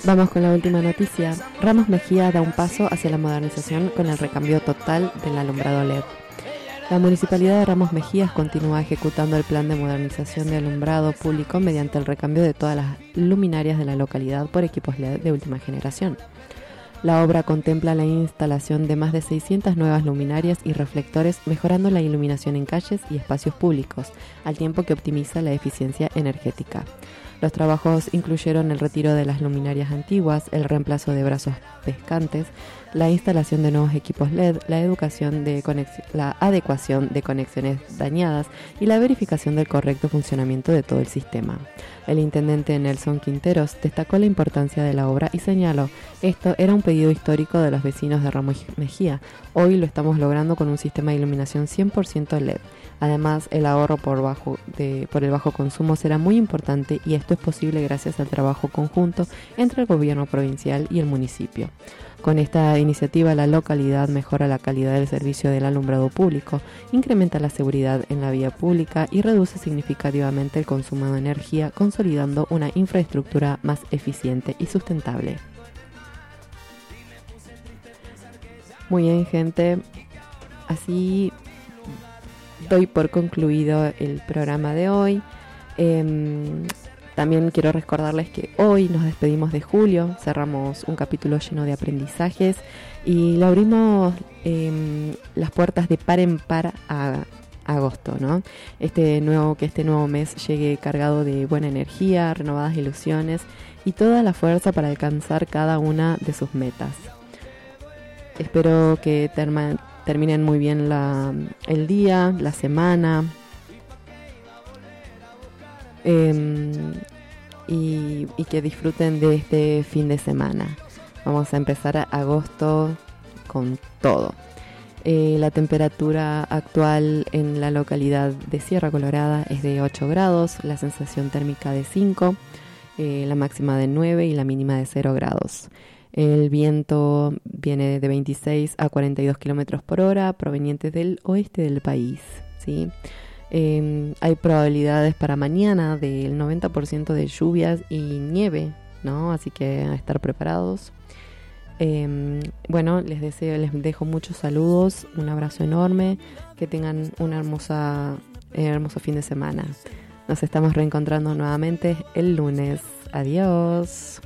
Vamos con la última noticia. Ramos Mejía da un paso hacia la modernización con el recambio total del alumbrado LED. La Municipalidad de Ramos Mejías continúa ejecutando el plan de modernización de alumbrado público mediante el recambio de todas las luminarias de la localidad por equipos LED de última generación. La obra contempla la instalación de más de 600 nuevas luminarias y reflectores, mejorando la iluminación en calles y espacios públicos, al tiempo que optimiza la eficiencia energética. Los trabajos incluyeron el retiro de las luminarias antiguas, el reemplazo de brazos pescantes, la instalación de nuevos equipos LED, la adecuación de conexiones dañadas y la verificación del correcto funcionamiento de todo el sistema. El intendente Nelson Quinteros destacó la importancia de la obra y señaló: esto era un pedido histórico de los vecinos de Ramos Mejía. Hoy lo estamos logrando con un sistema de iluminación 100% LED. Además, el ahorro por el bajo consumo será muy importante, y esto es posible gracias al trabajo conjunto entre el gobierno provincial y el municipio. Con esta iniciativa, la localidad mejora la calidad del servicio del alumbrado público, incrementa la seguridad en la vía pública y reduce significativamente el consumo de energía, consolidando una infraestructura más eficiente y sustentable. Muy bien, gente. Así doy por concluido el programa de hoy. También quiero recordarles que hoy nos despedimos de julio, cerramos un capítulo lleno de aprendizajes y le abrimos las puertas de par en par a agosto, ¿no? Este nuevo mes llegue cargado de buena energía, renovadas ilusiones y toda la fuerza para alcanzar cada una de sus metas. Espero que terminen muy bien el día, la semana. Y que disfruten de este fin de semana. Vamos a empezar agosto con todo. La temperatura actual en la localidad de Sierra Colorada es de 8 grados, la sensación térmica de 5, la máxima de 9 y la mínima de 0 grados. El viento viene de 26 a 42 kilómetros por hora, proveniente del oeste del país, ¿sí? Hay probabilidades para mañana del 90% de lluvias y nieve, ¿no? Así que a estar preparados. Bueno, les dejo muchos saludos, un abrazo enorme, que tengan un hermoso fin de semana. Nos estamos reencontrando nuevamente el lunes. Adiós.